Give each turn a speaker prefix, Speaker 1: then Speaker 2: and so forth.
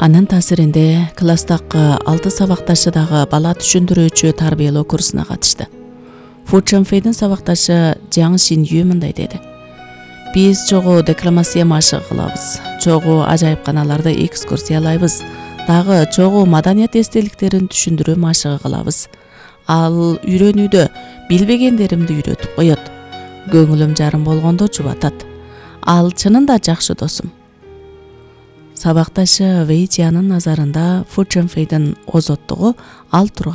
Speaker 1: Анын таасиринде класстагы 6 сабакташы дагы бала түшүндүрүүчү тарбиялоо курсуна катышты. Фу Чэнфэйдин сабакташы Жаң Шин Ю мындай деди. Биз чогуу декламация машыгы кылабыз, чогуу ажайыпканаларда экскурсиялайбыз, дагы чогуу маданият эстеликтерин түшүндүрүү машыгы кылабыз. Ал үйрөнүүдө билбегендеримди үйрөтүп коет. Көңүлүм жарым болгондо жубатат. Ал чынында жакшы досум. Сабакташы Вэй Чиянын назарында Фу Чэнфэйдин озоттугу ал турган